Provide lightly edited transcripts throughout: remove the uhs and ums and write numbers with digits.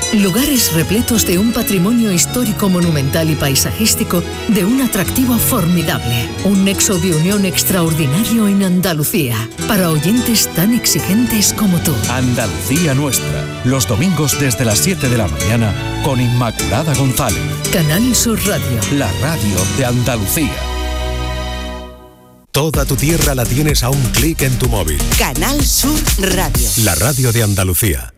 Lugares repletos de un patrimonio histórico, monumental y paisajístico de un atractivo formidable. Un nexo de unión extraordinario en Andalucía, para oyentes tan exigentes como tú. Andalucía Nuestra, los domingos desde las 7 de la mañana con Inmaculada González. Canal Sur Radio. La radio de Andalucía. Toda tu tierra la tienes a un clic en tu móvil. Canal Sur Radio. La radio de Andalucía.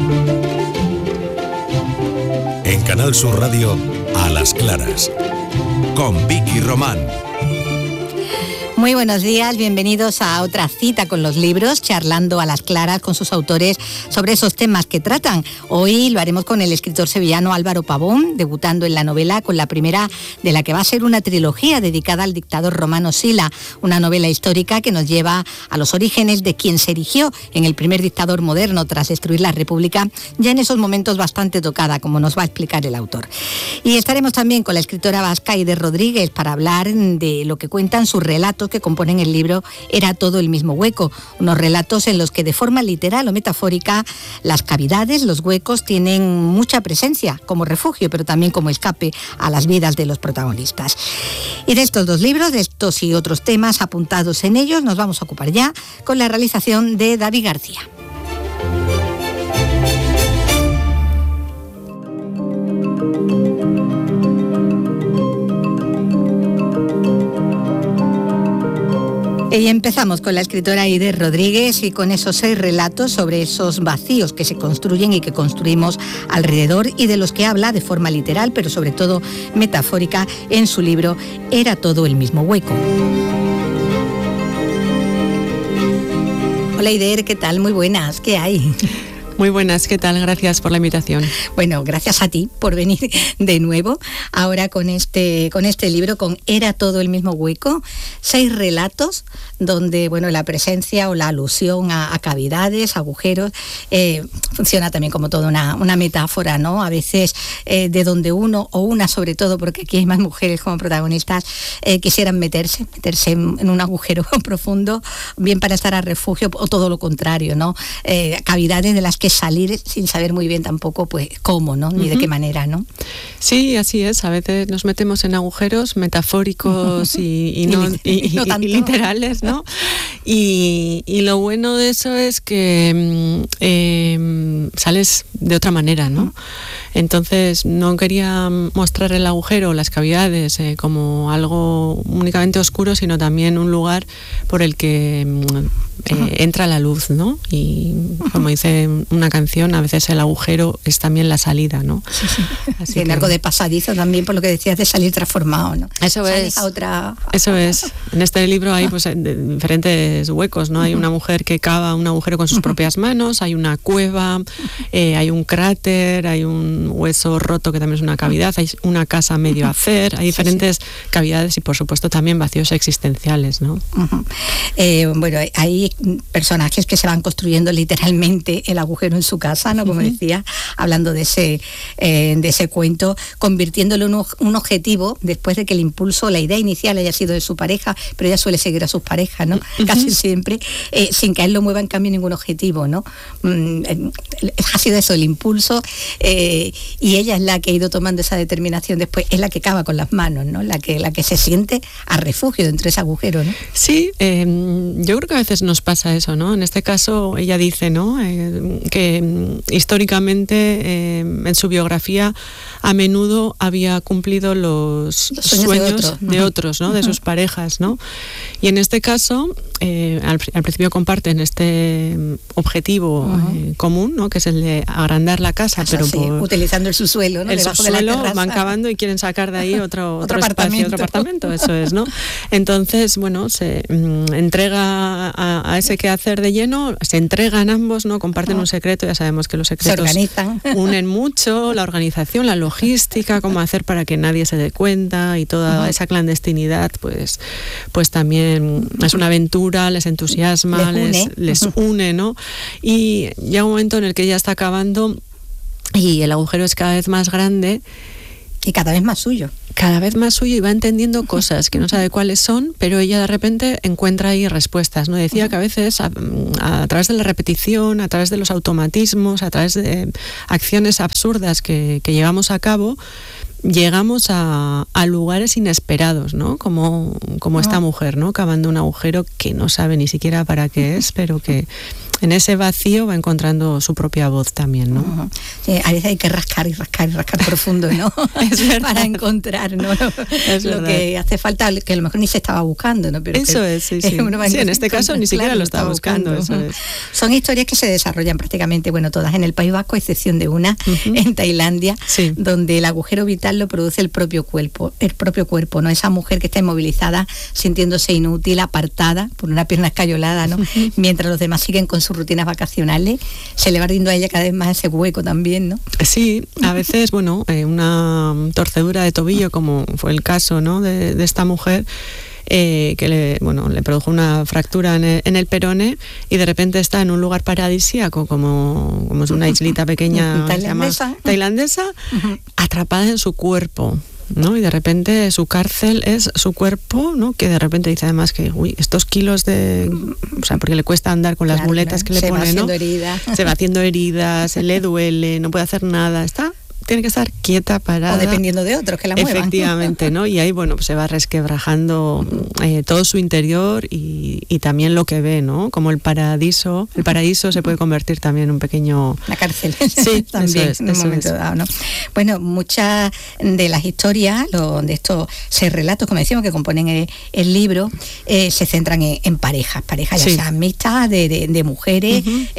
En Canal Sur Radio, A las Claras, con Vicky Román. Muy buenos días, bienvenidos a otra cita con los libros, charlando a las claras con sus autores sobre esos temas que tratan. Hoy lo haremos con el escritor sevillano Álvaro Pavón, debutando en la novela con la primera de la que va a ser una trilogía dedicada al dictador Romano Sila, una novela histórica que nos lleva a los orígenes de quien se erigió en el primer dictador moderno tras destruir la República, ya en esos momentos bastante tocada, como nos va a explicar el autor. Y estaremos también con la escritora vasca Aide Rodríguez para hablar de lo que cuentan sus relatos que componen el libro Era todo el mismo hueco, unos relatos en los que de forma literal o metafórica las cavidades, los huecos tienen mucha presencia como refugio, pero también como escape a las vidas de los protagonistas. Y de estos dos libros, de estos y otros temas apuntados en ellos, nos vamos a ocupar ya con la realización de David García. Y empezamos con la escritora Aide Rodríguez y con esos 6 relatos sobre esos vacíos que se construyen y que construimos alrededor y de los que habla de forma literal, pero sobre todo metafórica, en su libro Era todo el mismo hueco. Hola Aide, ¿qué tal? Muy buenas, ¿qué hay? Muy buenas, ¿qué tal? Gracias por la invitación. Bueno, gracias a ti por venir de nuevo, ahora con este libro, con Era todo el mismo hueco, 6 relatos donde, bueno, la presencia o la alusión a cavidades, agujeros, funciona también como toda una metáfora, ¿no? A veces de donde uno, o una sobre todo, porque aquí hay más mujeres como protagonistas, quisieran meterse en un agujero profundo, bien para estar a refugio, o todo lo contrario, ¿no? Cavidades de las que salir sin saber muy bien tampoco pues cómo, ¿no? Ni de qué manera, ¿no? Sí, así es. A veces nos metemos en agujeros metafóricos y literales, ¿no? Y lo bueno de eso es que sales de otra manera, ¿no? Entonces no quería mostrar el agujero o las cavidades como algo únicamente oscuro, sino también un lugar por el que entra la luz, ¿no? Y como dice una canción, a veces el agujero es también la salida, ¿no? Sí, sí. Tiene algo de pasadizo también, por lo que decías, de salir transformado, ¿no? Eso es. Eso es. En este libro hay pues diferentes huecos, ¿no? Hay una mujer que cava un agujero con sus propias manos, hay una cueva, hay un cráter, hay un hueso roto que también es una cavidad, hay una casa medio a hacer, hay diferentes cavidades y por supuesto también vacíos existenciales, ¿no? Bueno, hay personajes que se van construyendo literalmente el agujero en su casa, ¿no? Como decía, hablando de ese cuento, convirtiéndolo en un objetivo después de que el impulso, la idea inicial haya sido de su pareja, pero ella suele seguir a sus parejas, ¿no? Casi siempre, sin que a él lo mueva en cambio ningún objetivo, ¿no? Ha sido eso, el impulso, y ella es la que ha ido tomando esa determinación después, es la que cava con las manos, ¿no? La que se siente a refugio dentro de ese agujero, ¿no? Sí, yo creo que a veces nos pasa eso, ¿no? En este caso ella dice, ¿no? Que históricamente en su biografía a menudo había cumplido los sueños de otros, ¿no? De sus parejas, ¿no? Y en este caso al principio comparten este objetivo común, ¿no? Que es el de agrandar la casa, pero utilizando el subsuelo, ¿no? El subsuelo van cavando y quieren sacar de ahí otro espacio, otro apartamento, eso es, ¿no? Entonces, bueno, se entrega a ese quehacer de lleno, se entregan ambos, ¿no? Comparten un secreto, ya sabemos que los secretos se organizan, unen mucho, la organización, la logística, cómo hacer para que nadie se dé cuenta y toda esa clandestinidad, pues también es una aventura, les entusiasma, les une, ¿no? Y llega un momento en el que ella está acabando y el agujero es cada vez más grande. Y cada vez más suyo. cada vez más suyo y va entendiendo cosas que no sabe cuáles son, pero ella de repente encuentra ahí respuestas, ¿no? Decía que a veces a través de la repetición, a través de los automatismos, a través de acciones absurdas que llevamos a cabo, llegamos a lugares inesperados, ¿no? Como esta mujer, ¿no? Cavando un agujero que no sabe ni siquiera para qué es, pero que en ese vacío va encontrando su propia voz también, ¿no? Sí, a veces hay que rascar y rascar y rascar profundo, ¿no? Para encontrar, ¿no? Lo que hace falta, que a lo mejor ni se estaba buscando, ¿no? Pero eso es, sí. Sí, en este caso ni siquiera lo estaba buscando. Eso es. Son historias que se desarrollan prácticamente, bueno, todas en el País Vasco, a excepción de una, en Tailandia, donde el agujero vital lo produce el propio cuerpo, ¿no? Esa mujer que está inmovilizada, sintiéndose inútil, apartada, por una pierna escayolada, ¿no? Mientras los demás siguen con sus rutinas vacacionales, se le va abriendo a ella cada vez más ese hueco también, ¿no? Sí, a veces, bueno, una torcedura de tobillo, como fue el caso, ¿no? de esta mujer, que le produjo una fractura en el perone, y de repente está en un lugar paradisíaco, como es una islita pequeña tailandesa, atrapada en su cuerpo, ¿no? Y de repente su cárcel es su cuerpo, ¿no? Que de repente dice además que estos kilos o sea, porque le cuesta andar con las muletas que le ponen, ¿no? Se va haciendo heridas, se le duele, no puede hacer nada, tiene que estar quieta, parada. O dependiendo de otros que la muevan. Efectivamente, ¿no? Y ahí, bueno, pues se va resquebrajando todo su interior y también lo que ve, ¿no? Como el paraíso se puede convertir también en un pequeño... La cárcel. Sí, también, en un momento dado, ¿no? Bueno, muchas de las historias, de estos 6 relatos, como decimos, que componen el libro, se centran en parejas, ya sean mixtas, de mujeres,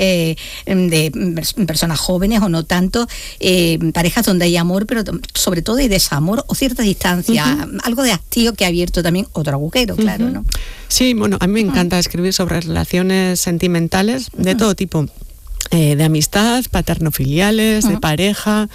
de personas jóvenes o no tanto, parejas donde hay amor, pero sobre todo hay desamor o cierta distancia, algo de hastío que ha abierto también otro agujero, claro, ¿no? Sí, bueno, a mí me encanta escribir sobre relaciones sentimentales de todo tipo. De amistad, paterno-filiales, de pareja,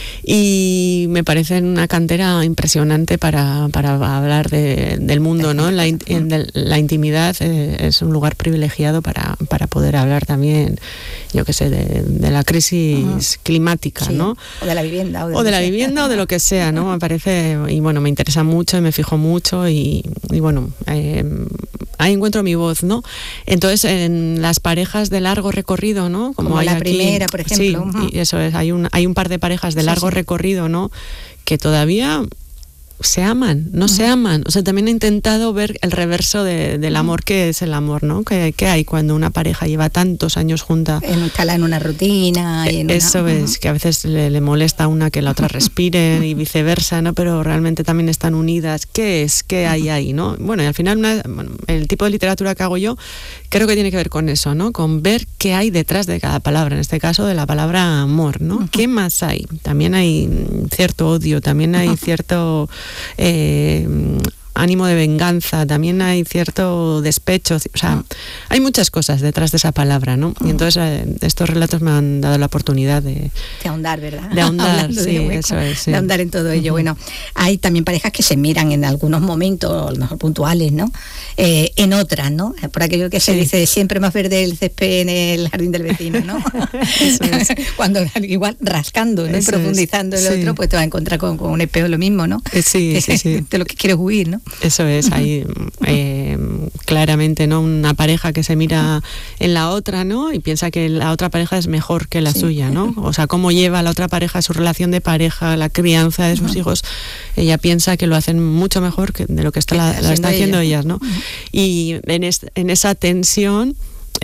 y me parece una cantera impresionante para hablar del mundo, ¿no? La intimidad es un lugar privilegiado para poder hablar también, yo qué sé, de la crisis climática, ¿no? O de la vivienda. O de la vivienda o de lo que sea, ¿no? Me parece, y bueno, me interesa mucho y me fijo mucho y bueno, ahí encuentro mi voz, ¿no? Entonces, en las parejas de largo recorrido, ¿no? Como la primera, por ejemplo. Sí, y eso es, hay un par de parejas de largo recorrido, ¿no? Que todavía se aman, no se aman. O sea, también he intentado ver el reverso del amor, que es el amor, ¿no? Que hay cuando una pareja lleva tantos años junta. Instala en una rutina. Eso es, que a veces le molesta a una que la otra respire y viceversa, ¿no? Pero realmente también están unidas. ¿Qué hay ahí, no? Bueno, y al final el tipo de literatura que hago yo creo que tiene que ver con eso, ¿no? Con ver qué hay detrás de cada palabra, en este caso de la palabra amor, ¿no? ¿Qué más hay? También hay cierto odio, también hay cierto... ánimo de venganza, también hay cierto despecho, o sea, hay muchas cosas detrás de esa palabra, ¿no? Y entonces estos relatos me han dado la oportunidad de ahondar, ¿verdad? De ahondar, sí, eso es. Sí. De ahondar en todo ello. Bueno, hay también parejas que se miran en algunos momentos, a lo mejor puntuales, ¿no? En otras, ¿no? Por aquello que se dice, siempre más verde el césped en el jardín del vecino, ¿no? Eso es. Cuando igual rascando, ¿no? Y profundizando el otro, pues te vas a encontrar con un espejo lo mismo, ¿no? Sí. De lo que quieres huir, ¿no? Eso es, hay claramente, ¿no? Una pareja que se mira en la otra, ¿no? Y piensa que la otra pareja es mejor que la suya, ¿no? O sea, cómo lleva la otra pareja su relación de pareja, la crianza de sus hijos. Ella piensa que lo hacen mucho mejor de lo que la está haciendo ellas, ¿no? Y en esa tensión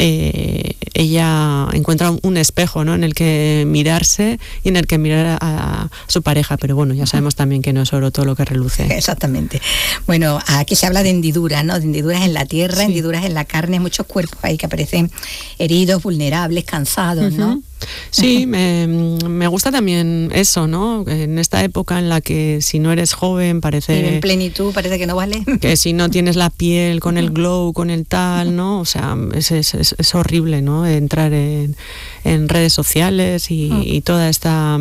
ella encuentra un espejo, ¿no? En el que mirarse y en el que mirar a su pareja, pero bueno, ya sabemos también que no es oro todo lo que reluce. Exactamente. Bueno, aquí se habla de hendiduras, ¿no? De hendiduras en la tierra, hendiduras en la carne, muchos cuerpos ahí que aparecen heridos, vulnerables, cansados, ¿no? Sí, me gusta también eso, ¿no? En esta época en la que si no eres joven parece... Y en plenitud parece que no vale. Que si no tienes la piel con el glow, con el tal, ¿no? O sea, es horrible, ¿no? Entrar en redes sociales y toda esta...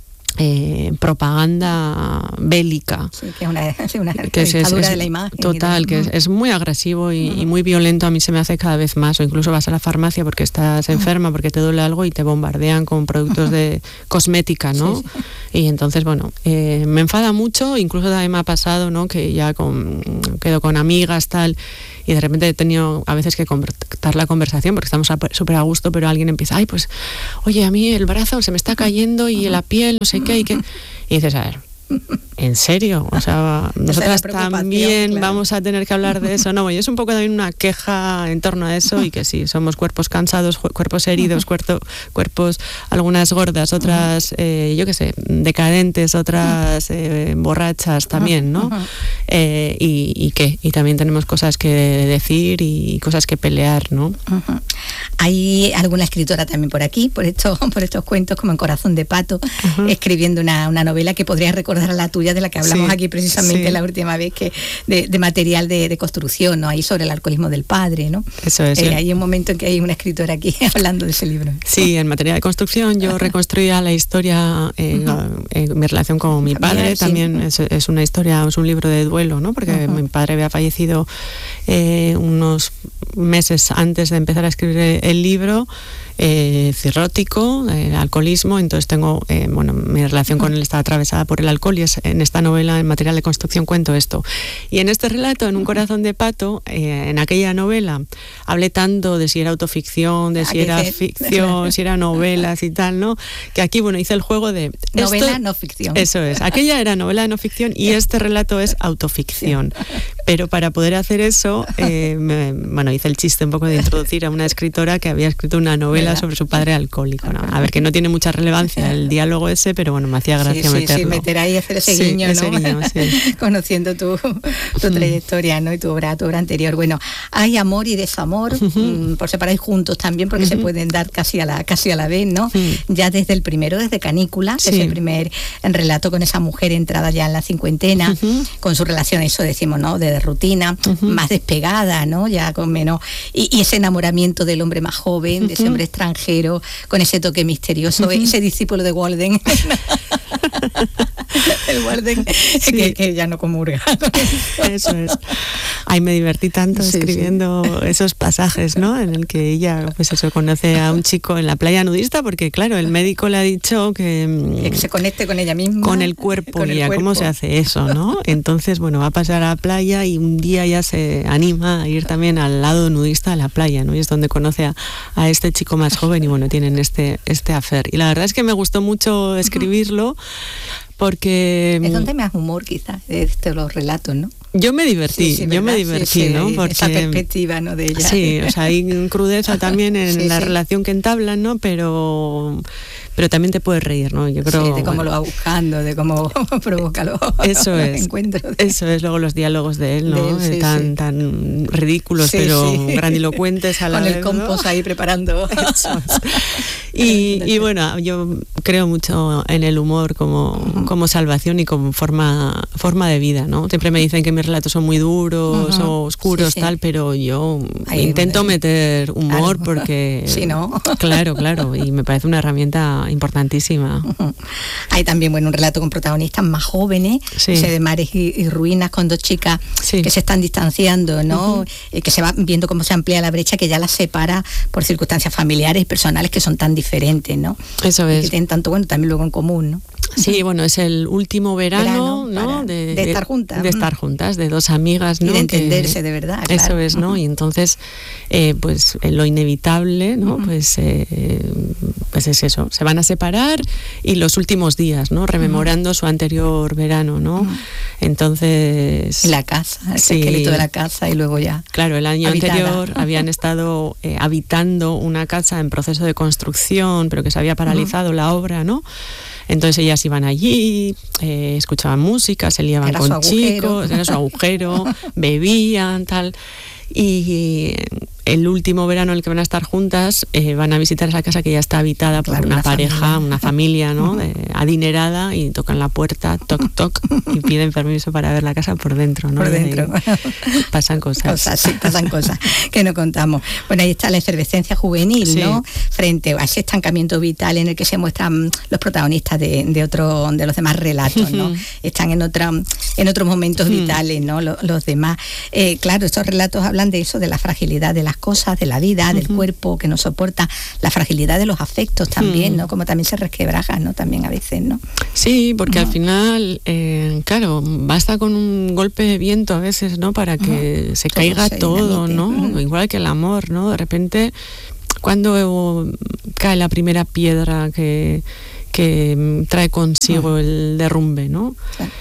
propaganda bélica, que es una dictadura de la imagen total, que es muy agresivo y muy violento. A mí se me hace cada vez más, o incluso vas a la farmacia porque estás enferma, porque te duele algo y te bombardean con productos de cosmética, ¿no? Y entonces, bueno, me enfada mucho, incluso también me ha pasado, ¿no? Que ya quedo con amigas, tal, y de repente he tenido a veces que cortar la conversación porque estamos súper a gusto, pero alguien empieza, ay, pues, oye, a mí el brazo se me está cayendo y la piel, no sé qué, y dices, a ver, ¿en serio? O sea, nosotras también, claro, vamos a tener que hablar de eso. No, y es un poco también una queja en torno a eso, y que sí, somos cuerpos cansados, cuerpos heridos, cuerpos, algunas gordas, otras, yo qué sé, decadentes, otras borrachas también, ¿no? Y también tenemos cosas que decir y cosas que pelear, ¿no? Hay alguna escritora también por aquí, por estos cuentos, como en Corazón de Pato, escribiendo una novela que podría recordar a la tuya, de la que hablamos aquí precisamente la última vez, que de material de construcción, ¿no? Ahí sobre el alcoholismo del padre, ¿no? Eso es. Hay un momento en que hay una escritora aquí hablando de ese libro. Sí, en material de construcción yo reconstruía la historia, mi relación con mi padre, también es una historia, es un libro de duelo, ¿no? Porque mi padre había fallecido unos meses antes de empezar a escribir el libro, cirrótico, alcoholismo, entonces tengo, mi relación con él está atravesada por el alcohol, y en esta novela, en material de construcción, cuento esto. Y en este relato, en Un corazón de pato, en aquella novela, hablé tanto de si era autoficción, de si era ficción, si era novelas y tal, ¿no? Que aquí, hice el juego de... Novela, no ficción. Eso es, aquella era novela no ficción y este relato es autoficción. Pero para poder hacer eso, hice el chiste un poco de introducir a una escritora que había escrito una novela sobre su padre alcohólico, ¿no? A ver, que no tiene mucha relevancia el diálogo ese, pero me hacía gracia meterlo. Sí, meter ahí, hacer ese guiño, ¿no? Ese guiño, sí. Conociendo tu trayectoria, ¿no? Y tu obra anterior. Bueno, hay amor y desamor, por separado y juntos también, porque se pueden dar casi a la vez, ¿no? Ya desde el primero, desde Canícula, que es el primer relato con esa mujer entrada ya en la cincuentena, con su relación, eso decimos, ¿no? De rutina, más despegada, ¿no? Ya con menos... Y ese enamoramiento del hombre más joven, de ese hombre extranjero, con ese toque misterioso, ese discípulo de Walden. El Walden, que ya no comulga. Eso es. Ay, me divertí tanto escribiendo esos pasajes, ¿no? En el que ella, pues eso, conoce a un chico en la playa nudista, porque claro, el médico le ha dicho que se conecte con ella misma. Con el cuerpo, ¿cómo se hace eso, no? Entonces, va a pasar a la playa y un día ya se anima a ir también al lado nudista de la playa, ¿no? Y es donde conoce a este chico más joven y tienen este affair. Y la verdad es que me gustó mucho escribirlo, porque... Es donde más humor, quizás, de los relatos, ¿no? Yo me divertí, ¿no? Porque esa perspectiva, ¿no? De ella. Sí, o sea, hay crudeza también en la relación que entablan, ¿no? Pero también te puedes reír, ¿no? Yo creo... de cómo lo va buscando, de cómo provoca los encuentros. Eso es, luego los diálogos de él, ¿no? Tan ridículos, pero grandilocuentes a la vez, con el compost, ¿no? Ahí preparando. Eso es. Y yo creo mucho en el humor como salvación y como forma de vida, ¿no? Siempre me dicen que mis relatos son muy duros o oscuros, tal, pero yo intento meter humor porque... Sí, ¿no? Claro, y me parece una herramienta importantísima. Hay también un relato con protagonistas más jóvenes, ese de Mares y ruinas, con dos chicas que se están distanciando, ¿no? Que se va viendo cómo se amplía la brecha que ya las separa por circunstancias familiares y personales que son tan diferentes, ¿no? Eso es. Y que tienen tanto también luego en común, ¿no? Sí, es el último verano, ¿no? De estar juntas. De estar juntas, de dos amigas, ¿no? Y de entenderse de verdad, claro. Eso es, ¿no? Y entonces, lo inevitable, ¿no? Pues es eso, se van a separar y los últimos días, ¿no? Rememorando su anterior verano, ¿no? Entonces... La casa, el esqueleto de la casa y luego ya... Claro, el año anterior habían estado habitando una casa en proceso de construcción, pero que se había paralizado la obra, ¿no? Entonces ellas iban allí, escuchaban música, se liaban con chicos, era su agujero, bebían, tal. Y el último verano en el que van a estar juntas, van a visitar esa casa que ya está habitada por una pareja, una familia, ¿no? Adinerada, y tocan la puerta, toc, toc, y piden permiso para ver la casa por dentro, ¿no? Por dentro. Pasan cosas. Pasan cosas que no contamos. Bueno, ahí está la efervescencia juvenil, ¿no? Frente a ese estancamiento vital en el que se muestran los protagonistas de los demás relatos, ¿no? Están en otros momentos vitales, ¿no? Los demás. Claro, estos relatos hablan de eso, de la fragilidad de las cosas, de la vida, del cuerpo que nos soporta, la fragilidad de los afectos también, ¿no? Como también se resquebrajan, ¿no? También a veces, ¿no? Sí, porque al final, claro, basta con un golpe de viento a veces, ¿no? Para que se caiga todo, ¿no? Igual que el amor, ¿no? De repente, cuando cae la primera piedra que trae consigo el derrumbe, ¿no?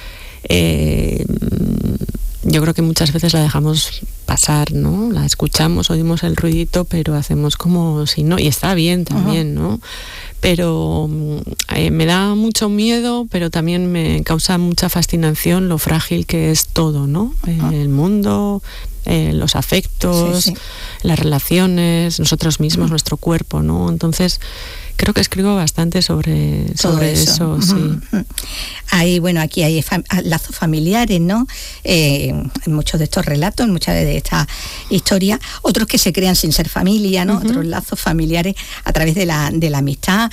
Yo creo que muchas veces la dejamos pasar, ¿no? La escuchamos, oímos el ruidito, pero hacemos como si no, y está bien también, ¿no? Pero me da mucho miedo, pero también me causa mucha fascinación lo frágil que es todo, ¿no? El mundo, los afectos, las relaciones, nosotros mismos, nuestro cuerpo, ¿no? Entonces, creo que escribo bastante sobre eso, sí. Aquí hay lazos familiares, ¿no? En muchos de estos relatos, en muchas de estas historias, otros que se crean sin ser familia, ¿no? Otros lazos familiares a través de la amistad.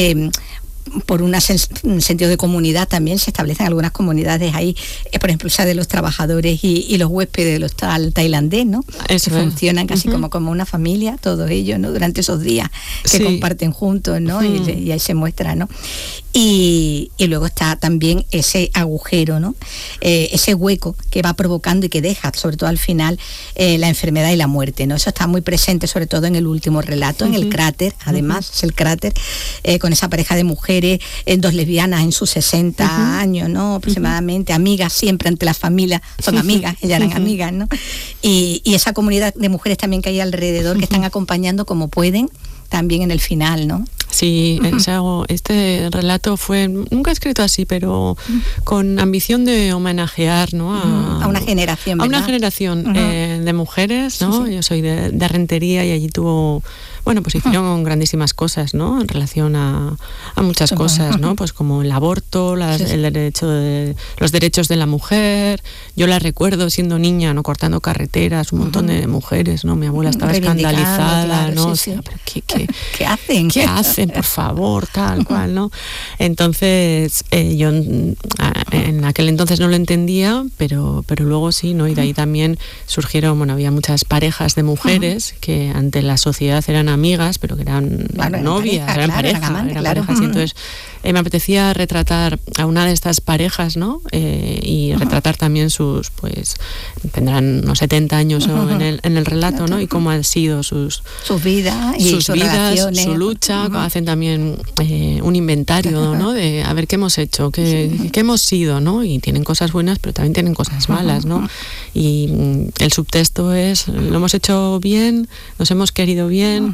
Por un sentido de comunidad también se establecen algunas comunidades ahí, por ejemplo esa de los trabajadores y los huéspedes del hostal tailandés, ¿no? Eso que funcionan casi como una familia, todos ellos, ¿no? Durante esos días que comparten juntos, ¿no? Y ahí se muestra, ¿no? Y luego está también ese agujero, ¿no? Ese hueco que va provocando y que deja, sobre todo al final, la enfermedad y la muerte, ¿no? Eso está muy presente, sobre todo en el último relato, en el cráter, además, es el cráter, con esa pareja de mujeres, dos lesbianas en sus 60 años, ¿no? Aproximadamente, amigas siempre ante la familia, son amigas, ellas eran amigas, ¿no? Y esa comunidad de mujeres también que hay alrededor, que están acompañando como pueden, también en el final, ¿no? Sí, este relato fue, nunca escrito así, pero con ambición de homenajear, ¿no? A una generación, ¿verdad? A una generación de mujeres, ¿no? Yo soy de Rentería y allí hicieron grandísimas cosas, ¿no? En relación a muchas cosas, ¿no? Pues como el aborto, los derechos de la mujer. Yo la recuerdo siendo niña, ¿no? Cortando carreteras, un montón de mujeres, ¿no? Mi abuela estaba escandalizada, ¿no? O sea, pero ¿qué hacen? ¿Qué hacen, por favor? Tal cual, ¿no? Entonces, yo en aquel entonces no lo entendía, pero luego sí, ¿no? Y de ahí también surgieron, había muchas parejas de mujeres que ante la sociedad eran amigas, pero que eran novias, eran parejas. Y entonces me apetecía retratar a una de estas parejas, ¿no? Y retratar también sus, pues, tendrán unos 70 años en el relato, ¿no? Y cómo han sido sus vidas, su lucha. Hacen también un inventario, ¿no? De a ver qué hemos hecho, qué hemos sido, ¿no? Y tienen cosas buenas, pero también tienen cosas malas, ¿no? Y el subtexto es, lo hemos hecho bien, nos hemos querido bien.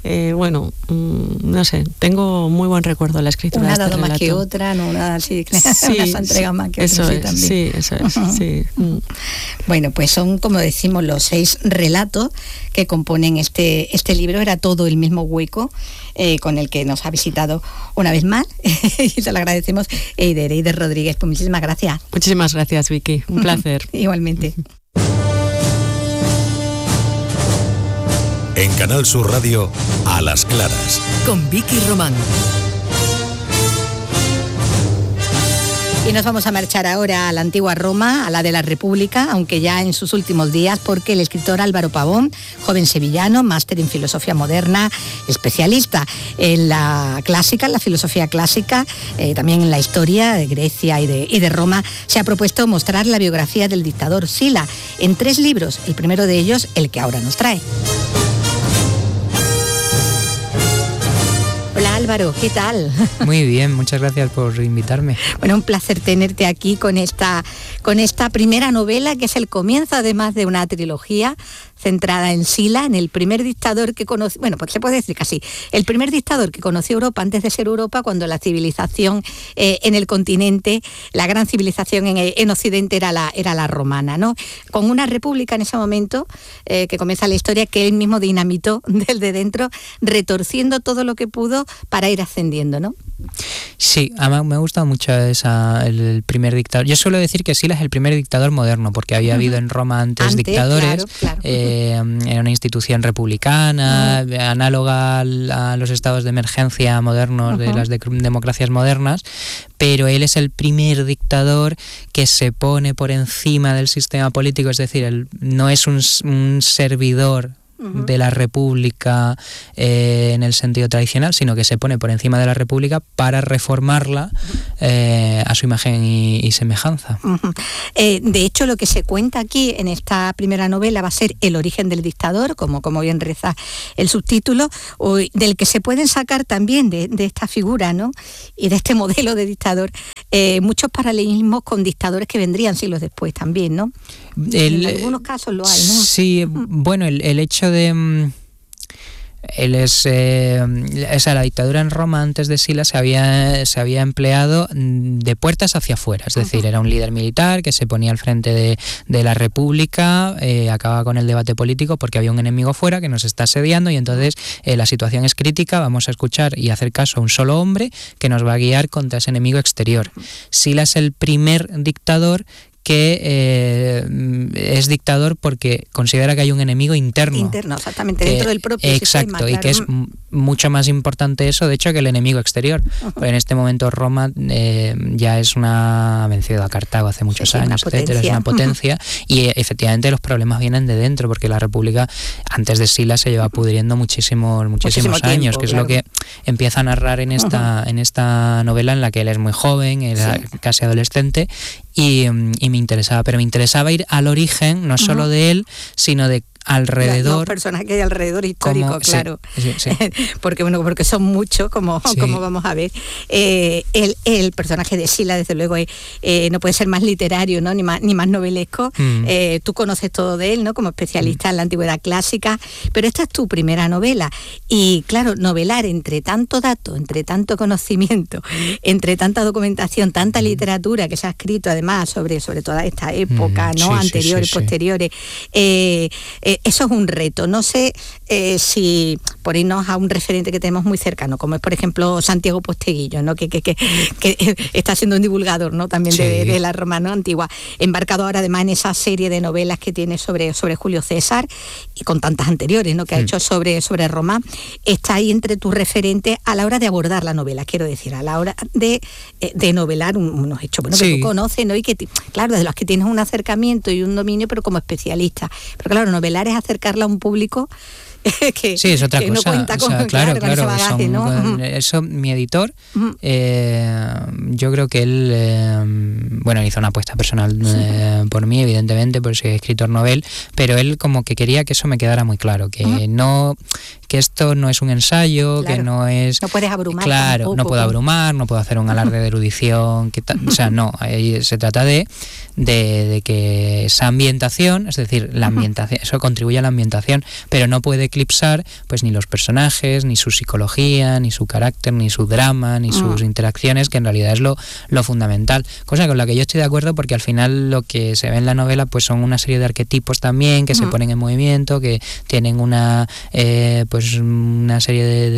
No sé, tengo muy buen recuerdo de la escritura de este relato. Una más que otra, no una así, una entrega más que otra. Eso es, sí. Bueno, pues son, como decimos, los 6 relatos que componen este libro. Era todo el mismo hueco con el que nos ha visitado una vez más y te lo agradecemos, Eider Rodríguez. Pues muchísimas gracias. Muchísimas gracias, Vicky, un placer. Igualmente. En Canal Sur Radio, A las Claras. Con Vicky Román. Y nos vamos a marchar ahora a la antigua Roma, a la de la República, aunque ya en sus últimos días, porque el escritor Álvaro Pavón, joven sevillano, máster en filosofía moderna, especialista en la clásica, en la filosofía clásica, también en la historia de Grecia y de Roma, se ha propuesto mostrar la biografía del dictador Sila en 3 libros, el primero de ellos, el que ahora nos trae. Hola Álvaro, ¿qué tal? Muy bien, muchas gracias por invitarme. Bueno, un placer tenerte aquí con esta primera novela, que es el comienzo además de una trilogía centrada en Sila, en el primer dictador que conoció, bueno, pues se puede decir casi, el primer dictador que conoció Europa antes de ser Europa, cuando la civilización en el continente, la gran civilización en Occidente era la romana, ¿no? Con una república en ese momento, que comienza la historia, que él mismo dinamitó desde dentro, retorciendo todo lo que pudo para ir ascendiendo, ¿no? Sí, me gusta mucho el primer dictador. Yo suelo decir que Sila es el primer dictador moderno, porque había habido en Roma antes dictadores, claro. Era una institución republicana, análoga a los estados de emergencia modernos de las democracias modernas, pero él es el primer dictador que se pone por encima del sistema político, es decir, él no es un servidor de la República en el sentido tradicional, sino que se pone por encima de la República para reformarla a su imagen y semejanza. De hecho, lo que se cuenta aquí en esta primera novela va a ser el origen del dictador, como bien reza el subtítulo, del que se pueden sacar también de esta figura, ¿no? Y de este modelo de dictador muchos paralelismos con dictadores que vendrían siglos después también, ¿no? En algunos casos lo hay, ¿no? Sí, bueno, el hecho de... la dictadura en Roma antes de Sila se había empleado de puertas hacia afuera, es decir, era un líder militar que se ponía al frente de la República, acababa con el debate político porque había un enemigo fuera que nos está asediando y entonces la situación es crítica, vamos a escuchar y hacer caso a un solo hombre que nos va a guiar contra ese enemigo exterior. Sila es el primer dictador que es dictador porque considera que hay un enemigo interno. Interno, exactamente, dentro del propio sistema. Exacto, y que es mucho más importante eso, de hecho, que el enemigo exterior. Porque en este momento Roma ya es ha vencido a Cartago hace muchos años, etcétera, es una potencia, y efectivamente los problemas vienen de dentro, porque la República antes de Sila se lleva pudriendo muchísimos años, que es lo que empieza a narrar en esta novela en la que él es muy joven, era casi adolescente, y me interesaba ir al origen, no solo de él, sino de alrededor. Los personajes que hay alrededor histórico, claro. Sí. porque son muchos, como vamos a ver. El personaje de Sila, desde luego, no puede ser más literario, ¿no? ni más novelesco. Tú conoces todo de él, ¿no? Como especialista en la antigüedad clásica, pero esta es tu primera novela. Y claro, novelar entre tanto dato, entre tanto conocimiento, entre tanta documentación, tanta literatura que se ha escrito además sobre toda esta época, ¿no? Anteriores, posteriores. Eso es un reto. No sé si por irnos a un referente que tenemos muy cercano, como es por ejemplo Santiago Posteguillo, ¿no? que está siendo un divulgador, ¿no? También de la Roma, ¿no? Antigua, embarcado ahora además en esa serie de novelas que tiene sobre Julio César y con tantas anteriores, ¿no? Que ha hecho sobre Roma. Está ahí entre tus referentes a la hora de abordar la novela, quiero decir, a la hora de novelar unos hechos, bueno, que tú conoces, ¿no? Y que claro, de los que tienes un acercamiento y un dominio, pero como especialista. Pero claro, novelar es acercarla a un público que es otra cosa. No cuenta con, claro, con ese bagaje, ¿no? Eso, mi editor, yo creo que él, hizo una apuesta personal por mí, evidentemente, por ser escritor novel, pero él como que quería que eso me quedara muy claro, que esto no es un ensayo, que no es... No puedes abrumar. Claro, tampoco, no puedo abrumar, no puedo hacer un alarde de erudición, o sea, no, ahí se trata de que esa ambientación, es decir, la ambientación, eso contribuye a la ambientación, pero no puede eclipsar pues ni los personajes, ni su psicología, ni su carácter, ni su drama, ni sus interacciones, que en realidad es lo fundamental. Cosa con la que yo estoy de acuerdo, porque al final lo que se ve en la novela pues son una serie de arquetipos también que se ponen en movimiento, que tienen una serie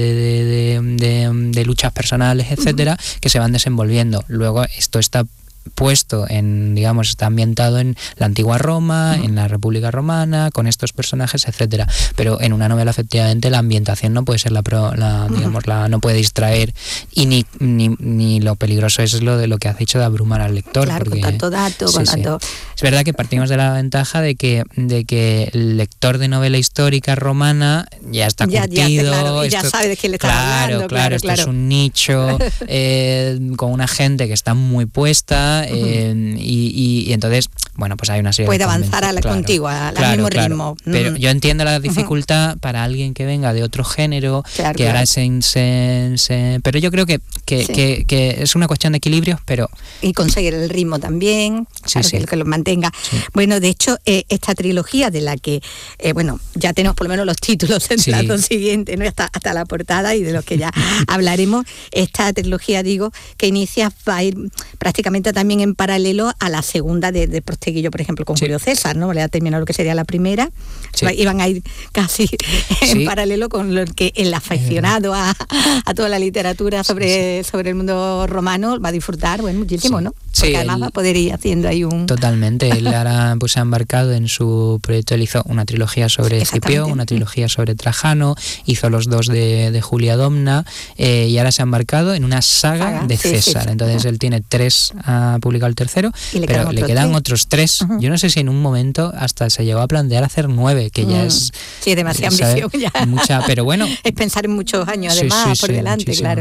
de luchas personales, etcétera, que se van desenvolviendo. Luego esto está puesto está ambientado en la antigua Roma, en la República Romana, con estos personajes, etcétera. Pero en una novela, efectivamente, la ambientación no puede ser no puede distraer, y ni lo peligroso es lo que has dicho de abrumar al lector. Claro, porque, con tanto dato, con tanto... Es verdad que partimos de la ventaja de que el lector de novela histórica romana ya está curtido. Ya sabe de quién le está hablando. Claro, esto es un nicho con una gente que está muy puesta, y entonces, pues hay una serie puede avanzar contigo al mismo ritmo. Pero yo entiendo la dificultad para alguien que venga de otro género, ahora pero yo creo que es una cuestión de equilibrios, pero... Y conseguir el ritmo también, que lo mantenga. Sí. Bueno, de hecho, esta trilogía de la que, ya tenemos por lo menos los títulos en plato siguiente, ¿no? Hasta la portada, y de los que ya hablaremos. Esta trilogía, que inicia, va a ir prácticamente también en paralelo a la segunda de Posteguillo, por ejemplo, con Julio César, ¿no? Le ha terminado lo que sería la primera. Iban a ir casi en paralelo con lo que el aficionado a toda la literatura sobre el mundo romano va a disfrutar, muchísimo, ¿no? Porque además va a poder ir haciendo ahí un... Totalmente, él ahora se ha embarcado en su proyecto, él hizo una trilogía sobre Escipión, una trilogía sobre Trajano, hizo los 2 de Julia Domna, y ahora se ha embarcado en una saga de César. Entonces él tiene 3 ha publicado el tercero, pero le quedan otros 3. Uh-huh. Yo no sé si en un momento hasta se llegó a plantear hacer 9, que ya es... Sí, demasiada ambición ya. Mucha, pero bueno... Es pensar en muchos años además por delante, claro.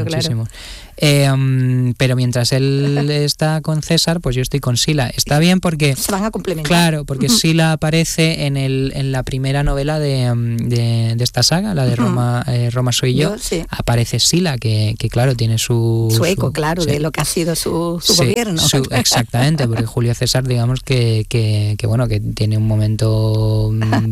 Pero mientras él está con César, pues yo estoy con Sila. Está bien porque... Se van a complementar. Claro, porque Sila aparece en la primera novela de esta saga, la de Roma soy yo. Sí. Aparece Sila, que claro, tiene su eco, claro, sí, de lo que ha sido su gobierno. Exactamente, porque Julio César, digamos que tiene un momento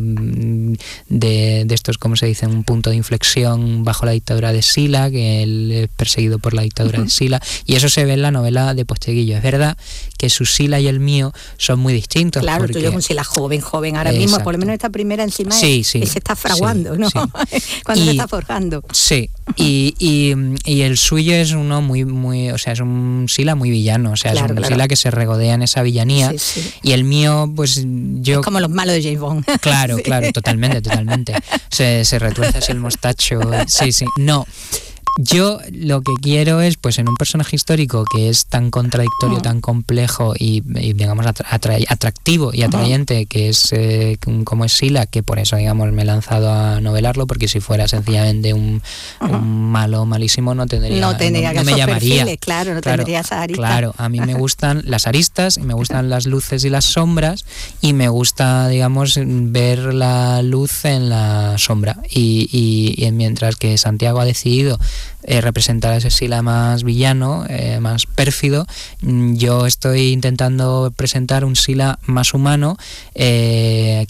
de estos, ¿cómo se dice? Un punto de inflexión bajo la dictadura de Sila, que él es perseguido por la dictadura de Sila, y eso se ve en la novela de Posteguillo. Es verdad que su Sila y el mío son muy distintos. Claro, porque, tuyo es un Sila joven ahora mismo, por lo menos esta primera encima se está fraguando, ¿no? Sí. Cuando se está forjando. Sí, y el suyo es uno muy, o sea, es un Sila muy villano, o sea, es un Sila que se regodea en esa villanía, y el mío, pues yo... Es como los malos de James Bond. Claro, totalmente. Se retuerce así el mostacho. Sí. No. Yo lo que quiero es, pues en un personaje histórico que es tan contradictorio, tan complejo y digamos atractivo y atrayente, que es como es Sila, que por eso digamos me he lanzado a novelarlo, porque si fuera sencillamente un malo malísimo no me llamaría. Claro, tendría esa arista. Claro, a mí me gustan las aristas, y me gustan las luces y las sombras, y me gusta, digamos, ver la luz en la sombra, y mientras que Santiago ha decidido representar a ese Sila más villano, más pérfido, yo estoy intentando presentar un Sila más humano, que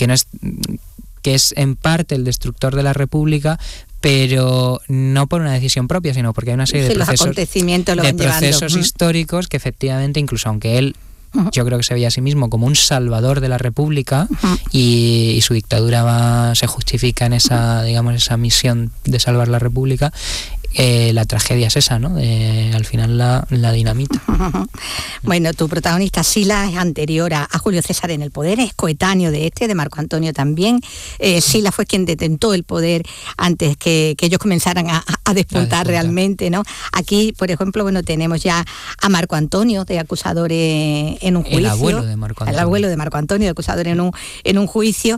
es en parte el destructor de la República, pero no por una decisión propia, sino porque hay una serie de procesos históricos que efectivamente, incluso aunque él yo creo que se veía a sí mismo como un salvador de la República, y su dictadura se justifica en esa misión de salvar la República, la tragedia es esa, ¿no? Al final la dinamita. Bueno, tu protagonista Sila es anterior a Julio César en el poder, es coetáneo de Marco Antonio también. Sila fue quien detentó el poder antes que ellos comenzaran a despuntar realmente, ¿no? Aquí, por ejemplo, tenemos ya a Marco Antonio de acusador en un juicio. El abuelo de Marco Antonio. El abuelo de Marco Antonio de acusador en un juicio,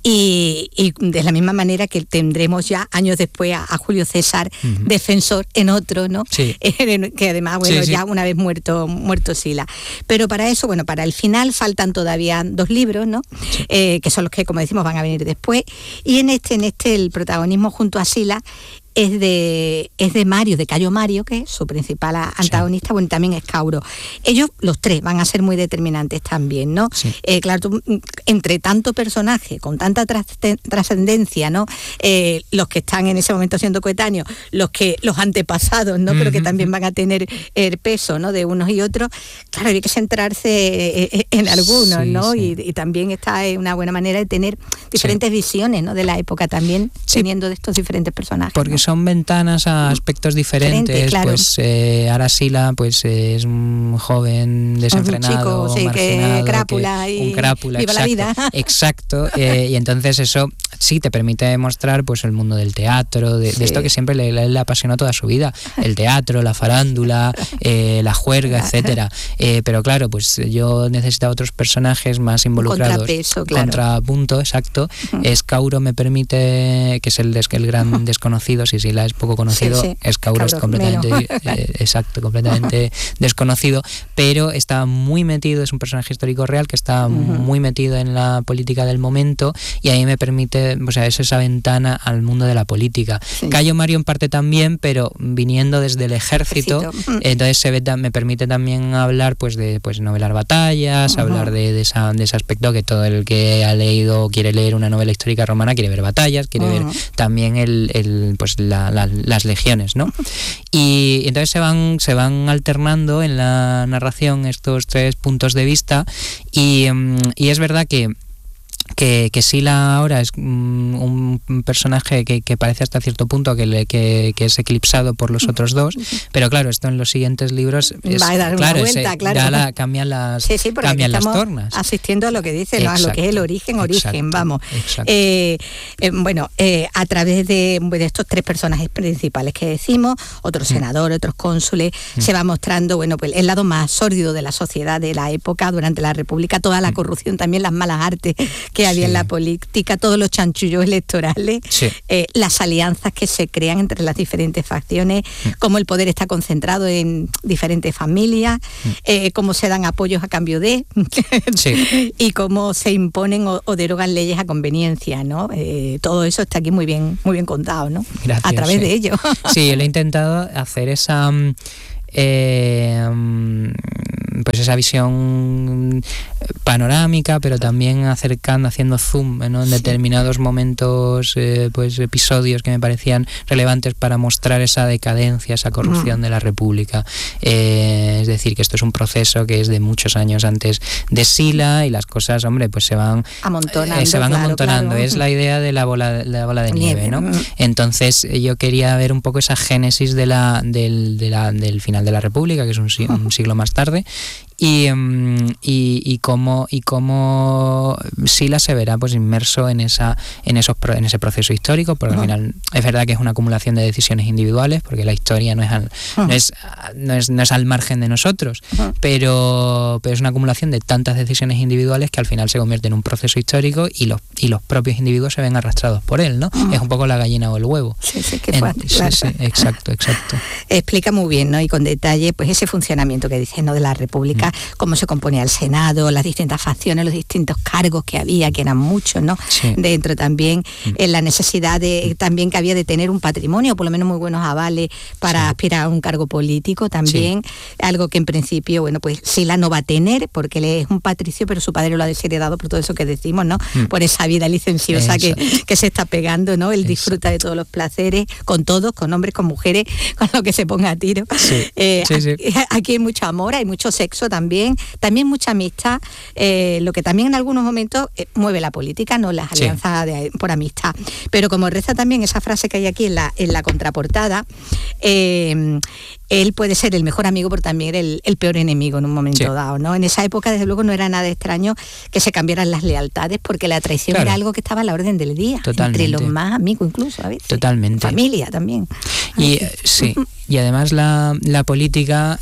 y de la misma manera que tendremos ya años después a Julio César defensor en otro, ¿no? Sí. Que además, ya una vez muerto Sila. Pero para eso, para el final faltan todavía 2 libros, ¿no? Sí. Que son los que, como decimos, van a venir después. Y en este el protagonismo junto a Sila es de Mario, de Cayo Mario, que es su principal antagonista, también es Cauro. Ellos, los 3, van a ser muy determinantes también, ¿no? Sí. Claro, entre tanto personaje, con tanta trascendencia, ¿no? Los que están en ese momento siendo coetáneos, los antepasados, ¿no? Pero que también van a tener el peso, ¿no? De unos y otros. Claro, hay que centrarse en algunos, ¿no? Sí. Y también esta es una buena manera de tener diferentes visiones, ¿no? De la época también, teniendo de estos diferentes personajes. Porque son ventanas a aspectos diferentes, claro. Pues ahora Sila pues es un joven desenfrenado, un chico, marginado, crápula, un crápula, viva la vida. Exacto, y entonces eso sí te permite mostrar pues el mundo del teatro, de esto que siempre le apasionó toda su vida, el teatro, la farándula, la juerga, etcétera. Pero claro, pues yo necesitaba otros personajes más involucrados. Contrapeso, claro. Contrapunto, exacto. Cauro me permite, que es el gran desconocido, si Sila es poco conocido, Cauro es completamente completamente desconocido, pero está muy metido, es un personaje histórico real que está muy metido en la política del momento, y ahí me permite, es esa ventana al mundo de la política. Cayo Mario en parte también, pero viniendo desde el ejército. Entonces me permite también hablar de novelar batallas, hablar de ese aspecto que todo el que ha leído o quiere leer una novela histórica romana quiere ver batallas, quiere ver también las legiones, ¿no? Y entonces se van alternando en la narración estos 3 puntos de vista, y es verdad que que Sila ahora es un personaje que parece hasta cierto punto que es eclipsado por los otros dos, pero claro, esto en los siguientes libros va a dar una vuelta, claro. Cambian las tornas. Asistiendo a lo que dice, ¿no? A lo que es el origen, vamos. A través de estos tres personajes principales que decimos, otros senadores, otros cónsules, se va mostrando, pues el lado más sórdido de la sociedad de la época durante la República, toda la corrupción, también las malas artes que había en la política, todos los chanchullos electorales, las alianzas que se crean entre las diferentes facciones, cómo el poder está concentrado en diferentes familias, cómo se dan apoyos a cambio de y cómo se imponen o derogan leyes a conveniencia, ¿no? Todo eso está aquí muy bien contado, ¿no? Gracias, a través de ello. Sí, yo le he intentado hacer esa visión panorámica, pero también haciendo zoom, ¿no? En determinados momentos, episodios que me parecían relevantes para mostrar esa decadencia, esa corrupción de la República. Es decir, que esto es un proceso que es de muchos años antes de Sila y las cosas, pues se van amontonando. Claro. Es la idea de la bola de nieve, ¿no? Entonces yo quería ver un poco esa génesis del final de la República, que es un siglo más tarde, y cómo Sila se verá inmerso en ese proceso histórico, porque al final es verdad que es una acumulación de decisiones individuales, porque la historia no es al margen de nosotros, pero es una acumulación de tantas decisiones individuales que al final se convierte en un proceso histórico y los propios individuos se ven arrastrados por él, ¿no? Es un poco la gallina o el huevo. Sí, qué fuerte, claro. Sí, exacto. Explica muy bien, ¿no? Y con detalle, ese funcionamiento que dices, ¿no? De la República, cómo se componía el Senado, las distintas facciones, los distintos cargos que había, que eran muchos, ¿no? Sí. Dentro también, la necesidad también que había de tener un patrimonio, por lo menos muy buenos avales para aspirar a un cargo político también, algo que en principio, Sila no va a tener, porque él es un patricio, pero su padre lo ha desheredado por todo eso que decimos, ¿no? Por esa vida licenciosa que se está pegando, ¿no? Él disfruta de todos los placeres, con todos, con hombres, con mujeres, con lo que se ponga a tiro. Aquí hay mucho amor, hay mucho sexo también mucha amistad, lo que también en algunos momentos mueve la política, no las alianzas por amistad. Pero como reza también esa frase que hay aquí en la contraportada, él puede ser el mejor amigo, pero también el peor enemigo en un momento dado, ¿no? En esa época, desde luego, no era nada extraño que se cambiaran las lealtades, porque la traición era algo que estaba a la orden del día, entre los más amigos incluso, a veces. Totalmente. Familia también. Y además la política...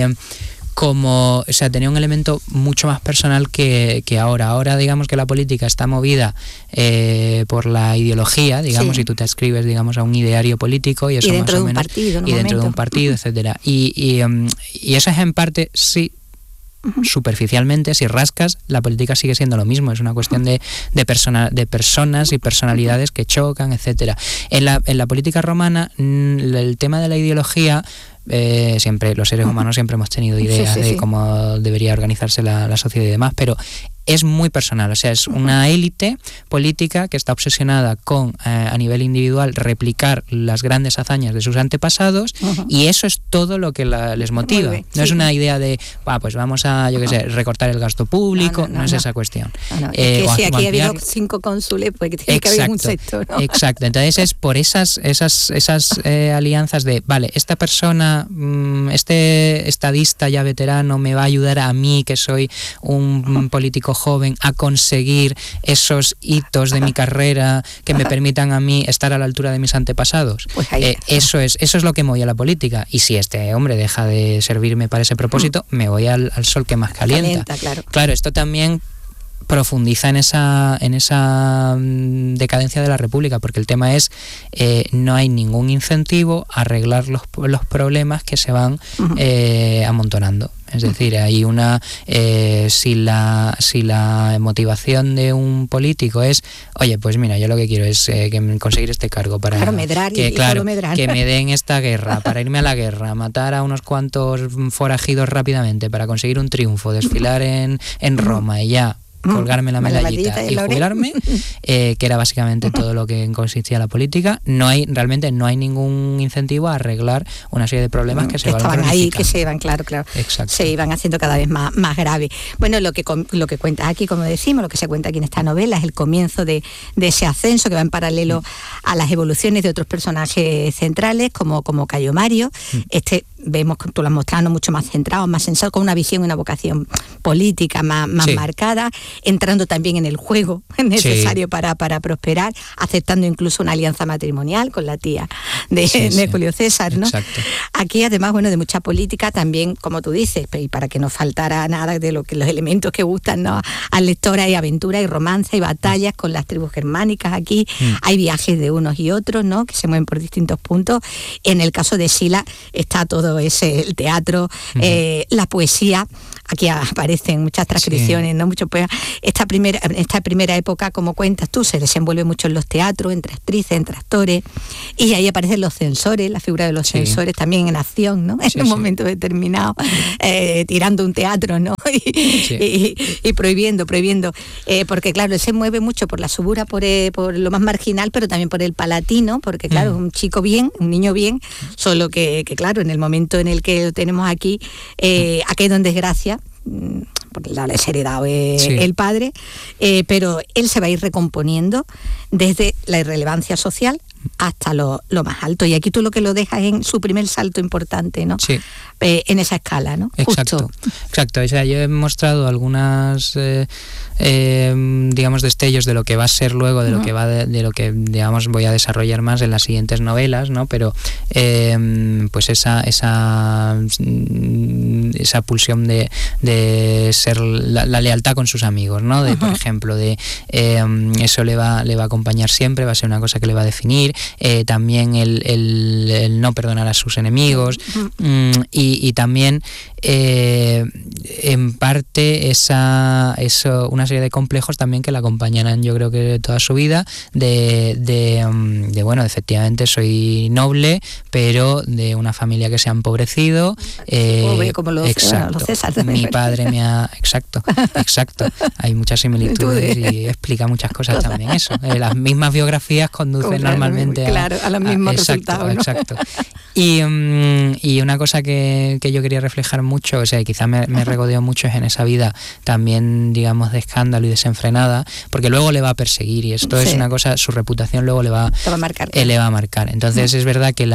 tenía un elemento mucho más personal que ahora. Ahora, digamos que la política está movida por la ideología, digamos, y tú te adscribes, digamos, a un ideario político y eso dentro más o de un menos, partido, y dentro de un partido, etcétera. Y eso es en parte, sí, superficialmente, si rascas, la política sigue siendo lo mismo, es una cuestión de personas y personalidades que chocan, etcétera. En la política romana, el tema de la ideología, siempre los seres humanos siempre hemos tenido ideas de cómo debería organizarse la sociedad y demás, pero es muy personal, es una élite política que está obsesionada con, a nivel individual, replicar las grandes hazañas de sus antepasados, y eso es todo lo que les motiva. No es una idea de, pues vamos a, recortar el gasto público, no es esa cuestión. Es que si aquí ha habido 5 cónsules, pues tiene que haber un sector, ¿no? Exacto, entonces es por esas alianzas de, vale, esta persona, este estadista ya veterano me va a ayudar a mí, que soy un político joven, a conseguir esos hitos de mi carrera que me permitan a mí estar a la altura de mis antepasados. Pues eso es lo que me voy a la política. Y si este hombre deja de servirme para ese propósito, me voy al sol que más calienta. Claro, esto también profundiza en esa decadencia de la República, porque el tema es no hay ningún incentivo a arreglar los problemas que se van amontonando. Es decir, hay si la motivación de un político es, oye, pues mira, yo lo que quiero es conseguir este cargo para medrar que me den esta guerra, para irme a la guerra, matar a unos cuantos forajidos rápidamente para conseguir un triunfo, desfilar en Roma y ya colgarme la medallita y jubilarme, que era básicamente todo lo que consistía la política. Realmente no hay ningún incentivo a arreglar una serie de problemas que se van estaban ahí, que se iban, claro, exacto, se iban haciendo cada vez más graves. Bueno, lo que cuentas aquí, como decimos, lo que se cuenta aquí en esta novela es el comienzo de ese ascenso que va en paralelo a las evoluciones de otros personajes centrales como Cayo Mario. Vemos que tú lo has mostrado mucho más centrado, más sensato, con una visión y una vocación política más marcada, entrando también en el juego necesario para prosperar, aceptando incluso una alianza matrimonial con la tía de Julio César, ¿no? Exacto. Aquí, además, de mucha política también, como tú dices, y para que no faltara nada de los elementos que gustan, ¿no?, al lector, hay aventura, hay romance, hay batallas con las tribus germánicas aquí, hay viajes de unos y otros, ¿no?, que se mueven por distintos puntos. En el caso de Sila está todo el teatro, la poesía. Aquí aparecen muchas transcripciones, ¿no?, muchos poemas. Esta primera época, como cuentas tú, se desenvuelve mucho en los teatros, entre actrices, entre actores, y ahí aparecen los censores, la figura de los censores también en acción, ¿no?, en un momento determinado, tirando un teatro, ¿no?, y prohibiendo, porque claro, él se mueve mucho por la subura, por lo más marginal, pero también por el palatino, porque claro, es un chico bien, un niño bien, solo que claro, en el momento en el que lo tenemos aquí, ha caído en desgracia, porque la les ha heredado el padre, pero él se va a ir recomponiendo desde la irrelevancia social hasta lo más alto, y aquí tú lo que lo dejas en su primer salto importante, ¿no? Sí. En esa escala, ¿no? Exacto. O sea, yo he mostrado algunas digamos destellos de lo que va a ser luego, de lo que de lo que digamos voy a desarrollar más en las siguientes novelas, ¿no? Pero pues esa pulsión de ser la lealtad con sus amigos, ¿no? Por ejemplo, eso le va a acompañar siempre, va a ser una cosa que le va a definir. También el no perdonar a sus enemigos, y también en parte una serie de complejos también que la acompañarán, yo creo que toda su vida, de bueno, efectivamente soy noble, pero de una familia que se ha empobrecido, como los César, mi padre me ha... Exacto, hay muchas similitudes y explica muchas cosas también eso. Las mismas biografías conducen normalmente a los mismos resultados, ¿no? Exacto. Y una cosa que yo quería reflejar mucho, o sea, quizá me regodeó mucho, es en esa vida también, digamos, de escándalo y desenfrenada, porque luego le va a perseguir, y esto es una cosa, su reputación luego le va a marcar. Entonces es verdad que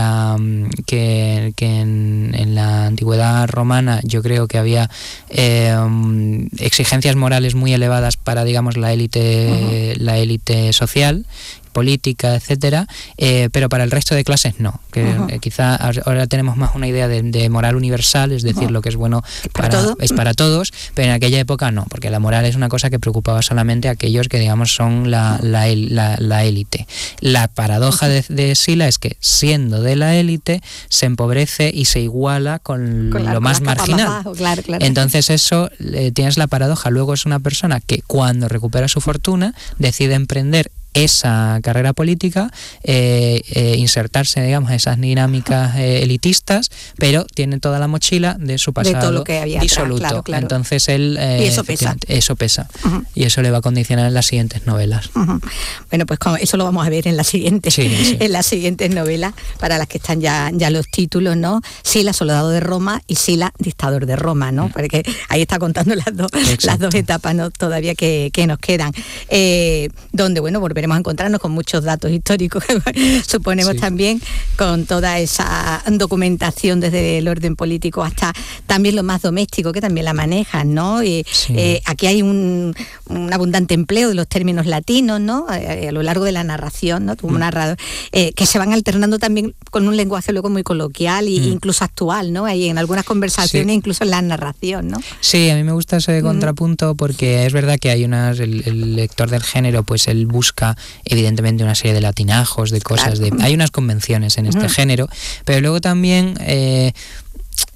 en la antigüedad romana yo creo que había exigencias morales muy elevadas para, digamos, la élite social, política, etcétera, pero para el resto de clases no, que quizá ahora tenemos más una idea de moral universal, es decir, lo que es bueno es para todos, pero en aquella época no, porque la moral es una cosa que preocupaba solamente a aquellos que, digamos, son la élite. La paradoja de Sila es que, siendo de la élite, se empobrece y se iguala con lo más marginal. Más bajo, claro. Entonces eso, tienes la paradoja. Luego es una persona que, cuando recupera su fortuna, decide emprender esa carrera política, insertarse, digamos, en esas dinámicas elitistas, pero tiene toda la mochila de su pasado, de todo lo que había disoluto. Claro. Entonces él y eso pesa y eso le va a condicionar en las siguientes novelas. Bueno, pues eso lo vamos a ver en las siguientes en las siguientes novelas, para las que están ya los títulos, ¿no? Sila, soldado de Roma, y Sila, dictador de Roma, ¿no? Porque ahí está contando las dos etapas, ¿no?, todavía que nos quedan, donde, bueno, volveremos a encontrarnos con muchos datos históricos, suponemos también, con toda esa documentación desde el orden político hasta también lo más doméstico, que también la manejan, ¿no? Y aquí hay un abundante empleo de los términos latinos, ¿no? A lo largo de la narración, ¿no? Un narrador, que se van alternando también con un lenguaje luego muy coloquial e incluso actual, ¿no? Hay en algunas conversaciones, incluso en la narración, ¿no? Sí, a mí me gusta ese contrapunto, porque es verdad que hay el lector del género, pues él busca evidentemente una serie de latinajos, de cosas, hay unas convenciones en este género, pero luego también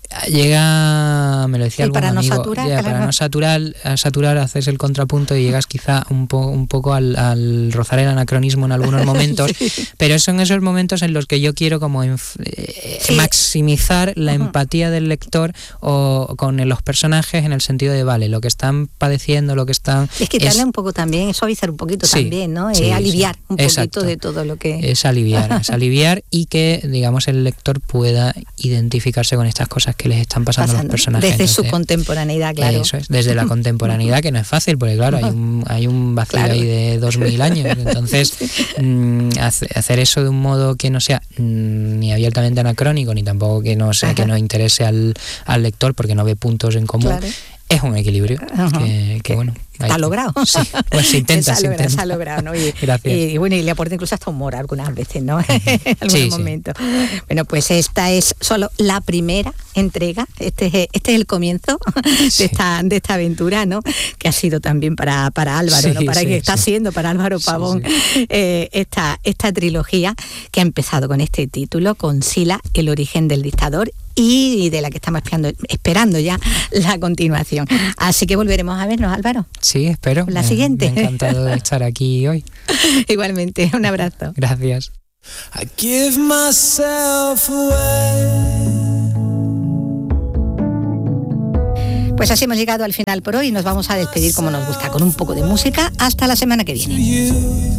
llega, me lo decía algún para amigo, no saturar, para no saturar, haces el contrapunto y llegas quizá un poco al rozar el anacronismo en algunos momentos, sí. Pero son esos momentos en los que yo quiero como maximizar la empatía del lector o con los personajes, en el sentido de, vale, lo que están padeciendo, lo que están... Es quitarle un poco también, suavizar un poquito también, ¿no? Aliviar un poquito de todo lo que... Es aliviar y que, digamos, el lector pueda identificarse con estas cosas que les están pasando a los personajes. Desde su contemporaneidad, claro. Eso es, desde la contemporaneidad, que no es fácil, porque claro, hay un vacío ahí de 2000 años. Entonces, hacer eso de un modo que no sea ni abiertamente anacrónico, ni tampoco que no sea, que no interese al lector, porque no ve puntos en común. Claro. Es un equilibrio que bueno... Está logrado. Sí, pues se intenta. Se ha logrado, ¿no? Gracias. Y bueno, y le aporta incluso hasta humor algunas veces, ¿no? En algunos momentos. Bueno, pues esta es solo la primera entrega. Este es el comienzo de esta aventura, ¿no? Que ha sido también para Álvaro, ¿no? Está siendo para Álvaro Pavón esta trilogía que ha empezado con este título, con Sila, el origen del dictador, y de la que estamos esperando ya la continuación. Así que volveremos a vernos, Álvaro. Sí, espero. La siguiente. Me ha encantado de estar aquí hoy. Igualmente, un abrazo. Gracias. I give myself away. Pues así hemos llegado al final por hoy y nos vamos a despedir como nos gusta, con un poco de música. Hasta la semana que viene.